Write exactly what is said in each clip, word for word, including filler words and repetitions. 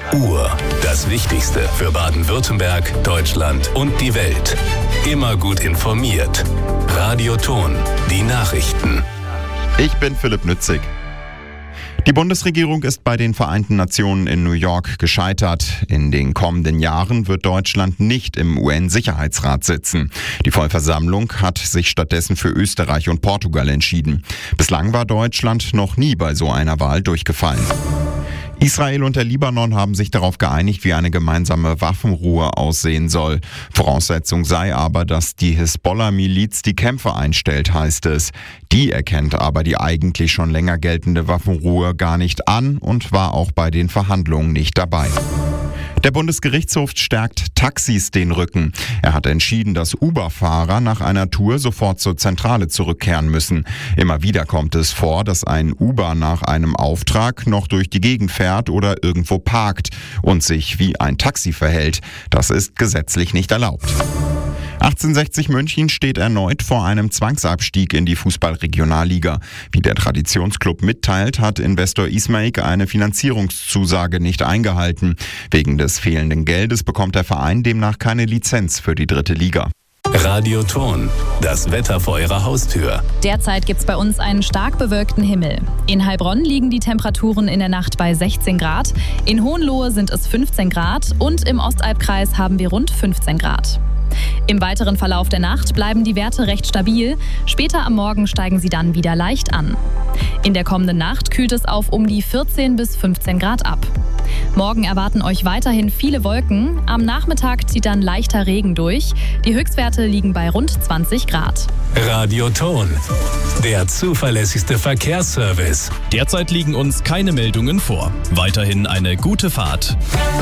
Uhr. Das Wichtigste für Baden-Württemberg, Deutschland und die Welt. Immer gut informiert. Radio Ton. Die Nachrichten. Ich bin Philipp Nützig. Die Bundesregierung ist bei den Vereinten Nationen in New York gescheitert. In den kommenden Jahren wird Deutschland nicht im U N-Sicherheitsrat sitzen. Die Vollversammlung hat sich stattdessen für Österreich und Portugal entschieden. Bislang war Deutschland noch nie bei so einer Wahl durchgefallen. Israel und der Libanon haben sich darauf geeinigt, wie eine gemeinsame Waffenruhe aussehen soll. Voraussetzung sei aber, dass die Hisbollah-Miliz die Kämpfe einstellt, heißt es. Die erkennt aber die eigentlich schon länger geltende Waffenruhe gar nicht an und war auch bei den Verhandlungen nicht dabei. Der Bundesgerichtshof stärkt Taxis den Rücken. Er hat entschieden, dass Uber-Fahrer nach einer Tour sofort zur Zentrale zurückkehren müssen. Immer wieder kommt es vor, dass ein Uber nach einem Auftrag noch durch die Gegend fährt oder irgendwo parkt und sich wie ein Taxi verhält. Das ist gesetzlich nicht erlaubt. achtzehnhundertsechzig München steht erneut vor einem Zwangsabstieg in die Fußball-Regionalliga. Wie der Traditionsclub mitteilt, hat Investor Ismaik eine Finanzierungszusage nicht eingehalten. Wegen des fehlenden Geldes bekommt der Verein demnach keine Lizenz für die dritte Liga. Radio Ton. Das Wetter vor Ihrer Haustür. Derzeit gibt's bei uns einen stark bewölkten Himmel. In Heilbronn liegen die Temperaturen in der Nacht bei sechzehn Grad, in Hohenlohe sind es fünfzehn Grad und im Ostalbkreis haben wir rund fünfzehn Grad. Im weiteren Verlauf der Nacht bleiben die Werte recht stabil. Später am Morgen steigen sie dann wieder leicht an. In der kommenden Nacht kühlt es auf um die vierzehn bis fünfzehn Grad ab. Morgen erwarten euch weiterhin viele Wolken. Am Nachmittag zieht dann leichter Regen durch. Die Höchstwerte liegen bei rund zwanzig Grad. Radio Ton. Der zuverlässigste Verkehrsservice. Derzeit liegen uns keine Meldungen vor. Weiterhin eine gute Fahrt.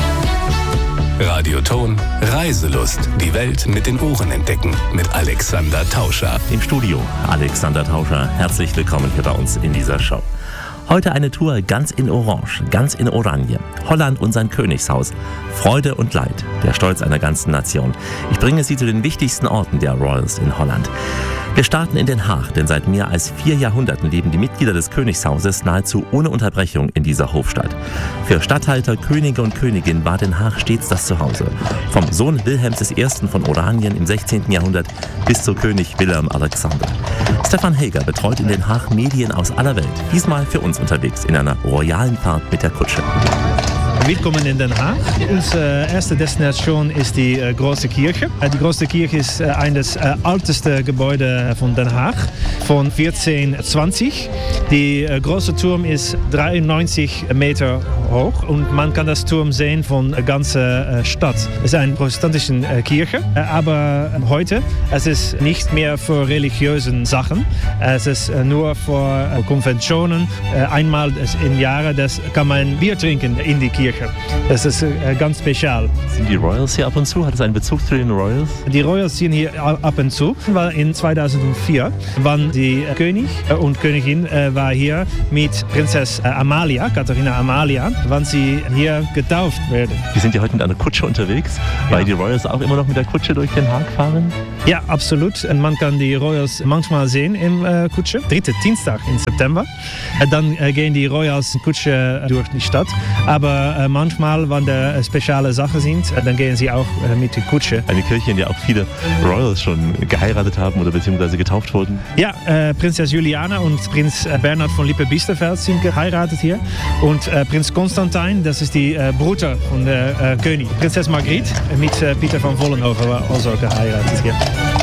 Radio Ton. Reiselust. Die Welt mit den Ohren entdecken. Mit Alexander Tauscher. Im Studio Alexander Tauscher. Herzlich willkommen hier bei uns in dieser Show. Heute eine Tour ganz in Orange, ganz in Oranje. Holland und sein Königshaus. Freude und Leid, der Stolz einer ganzen Nation. Ich bringe Sie zu den wichtigsten Orten der Royals in Holland. Wir starten in Den Haag, denn seit mehr als vier Jahrhunderten leben die Mitglieder des Königshauses nahezu ohne Unterbrechung in dieser Hofstadt. Für Statthalter, Könige und Königin war Den Haag stets das Zuhause. Vom Sohn Wilhelms der Erste von Oranien im sechzehnten Jahrhundert bis zu König Willem Alexander. Stefan Helger betreut in Den Haag Medien aus aller Welt. Diesmal für uns unterwegs in einer royalen Fahrt mit der Kutsche. Willkommen in Den Haag. Unsere erste Destination ist die äh, Große Kirche. Äh, die Große Kirche ist äh, eines äh, ältesten Gebäude von Den Haag von vierzehn-zwanzig. Der äh, große Turm ist dreiundneunzig Meter hoch und man kann das Turm sehen von der ganzen äh, Stadt. Es ist eine protestantische äh, Kirche, äh, aber äh, heute es ist nicht mehr für religiöse Sachen. Es ist äh, nur für äh, Konventionen. Äh, einmal im Jahr das kann man Bier trinken in die Kirche. Das ist äh, ganz speziell. Sind die Royals hier ab und zu? Hat es einen Bezug zu den Royals? Die Royals sind hier ab und zu. Weil in zweitausendvier waren die König und Königin äh, war hier mit Prinzessin Amalia, Katharina Amalia, wann sie hier getauft werden. Wir sind ja heute mit einer Kutsche unterwegs, weil ja. Die Royals auch immer noch mit der Kutsche durch Den Haag fahren. Ja, absolut. Und man kann die Royals manchmal sehen im äh, Kutsche. Dritte Dienstag im September. Äh, dann äh, gehen die Royals Kutsche durch die Stadt. Aber äh, manchmal, wenn da äh, spezielle Sachen sind, äh, dann gehen sie auch äh, mit der Kutsche. Eine Kirche, in der auch viele Royals schon geheiratet haben oder beziehungsweise getauft wurden. Ja, äh, Prinzessin Juliana und Prinz äh, Bernhard von Lippe-Biesterfeld sind geheiratet hier. Und äh, Prinz Konstantin, das ist die äh, Bruder von der äh, König. Prinzessin Margriet äh, mit äh, Peter von Vollenhoven war also geheiratet hier.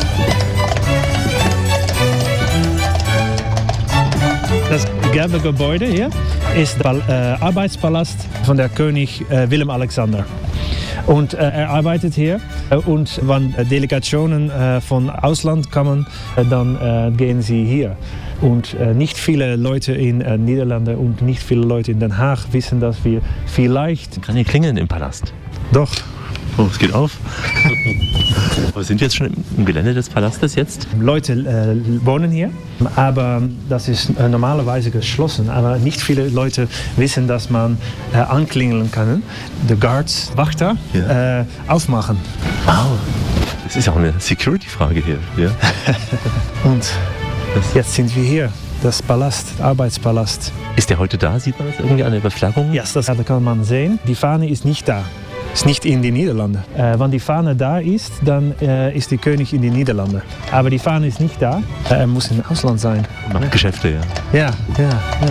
Das gelbe Gebäude hier ist der äh, Arbeitspalast von der König äh, Willem Alexander. Und äh, er arbeitet hier äh, und wenn äh, Delegationen äh, von Ausland kommen, äh, dann äh, gehen sie hier. Und äh, nicht viele Leute in äh, Niederlande und nicht viele Leute in Den Haag wissen, dass wir vielleicht... Kann hier klingeln im Palast? Doch. Oh, es geht auf. Wir sind jetzt schon im Gelände des Palastes jetzt? Leute äh, wohnen hier, aber das ist äh, normalerweise geschlossen. Aber nicht viele Leute wissen, dass man äh, anklingeln kann. Die Guards, Wachter, ja. äh, aufmachen. Wow, das ist auch eine Security-Frage hier. Ja. Und jetzt sind wir hier. das Palast, Arbeitspalast. Ist der heute da? Sieht man das irgendwie an der Beflaggung? Ja, das kann man sehen. Die Fahne ist nicht da. Ist nicht in den Niederlanden. Äh, wenn die Fahne da ist, dann äh, ist der König in den Niederlanden. Aber die Fahne ist nicht da. Äh, er muss im Ausland sein. Macht Geschäfte, ja. Ja, ja, ja.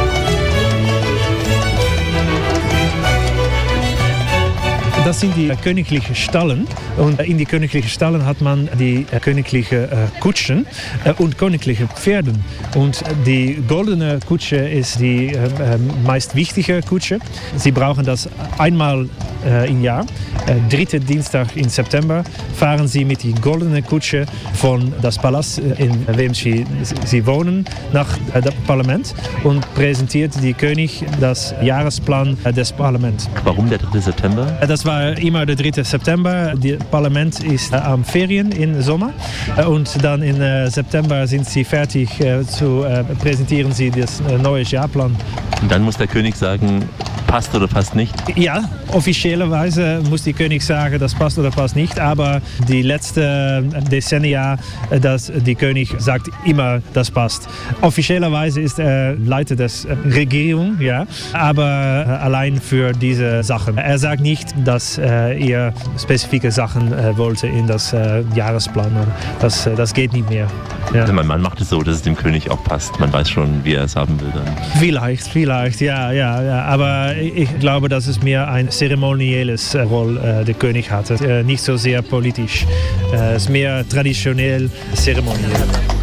Das sind die äh, königlichen Stallen und äh, in die königlichen Stallen hat man die äh, königlichen äh, Kutschen äh, und königliche Pferden. Und die goldene Kutsche ist die äh, äh, meist wichtige Kutsche. Sie brauchen das einmal äh, im Jahr. Äh, dritte Dienstag im September fahren sie mit der goldenen Kutsche von das Palast, äh, in dem sie, sie wohnen, nach äh, dem Parlament und präsentiert die König das Jahresplan äh, des Parlaments. Warum der dritte September? Äh, das war immer der dritte September. Das Parlament ist äh, am Ferien im Sommer äh, und dann im äh, September sind sie fertig äh, zu äh, präsentieren sie das äh, neue Jahrplan. Und dann muss der König sagen, passt oder passt nicht? Ja, offiziellerweise muss der König sagen, das passt oder passt nicht, aber die letzten Dezennia, äh, dass der König sagt immer, das passt. Offiziellerweise ist er Leiter der Regierung, ja, aber äh, allein für diese Sachen. Er sagt nicht, dass äh, er spezifische Sachen äh, wollte in das äh, Jahresplan. Das, äh, das geht nicht mehr. Ja. Mein Mann macht es so, dass es dem König auch passt. Man weiß schon, wie er es haben will dann. Vielleicht, vielleicht, ja, ja, ja. Aber ich glaube, dass es mehr ein zeremonielles äh, Rolle äh, der König hatte. Äh, nicht so sehr politisch. Es äh, ist mehr traditionell zeremoniell.